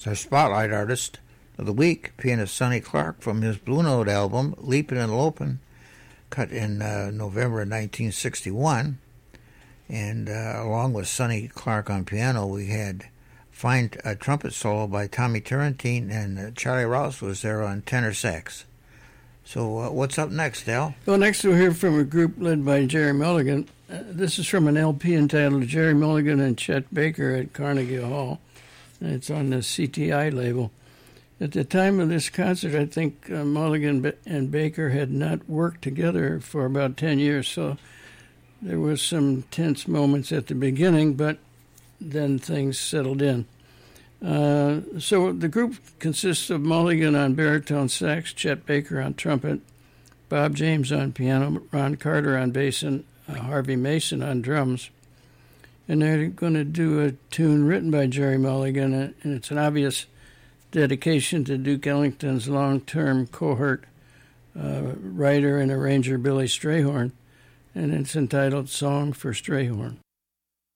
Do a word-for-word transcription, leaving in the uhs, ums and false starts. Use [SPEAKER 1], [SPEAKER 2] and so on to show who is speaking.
[SPEAKER 1] It's our spotlight artist of the week, pianist Sonny Clark, from his Blue Note album, Leapin' and Lopin', cut in uh, November of nineteen sixty-one. And uh, along with Sonny Clark on piano, we had fine uh, trumpet solo by Tommy Turrentine, and uh, Charlie Rouse was there on tenor sax. So uh, what's up next, Al?
[SPEAKER 2] Well, next we'll hear from a group led by Jerry Mulligan. Uh, this is from an L P entitled Jerry Mulligan and Chet Baker at Carnegie Hall. And it's on the C T I label. At the time of this concert, I think uh, Mulligan and Baker had not worked together for about ten years, so there was some tense moments at the beginning, but then things settled in. Uh, so the group consists of Mulligan on baritone sax, Chet Baker on trumpet, Bob James on piano, Ron Carter on bass, and uh, Harvey Mason on drums. And they're going to do a tune written by Jerry Mulligan, and it's an obvious dedication to Duke Ellington's long-term cohort uh, writer and arranger Billy Strayhorn, and it's entitled Song for Strayhorn.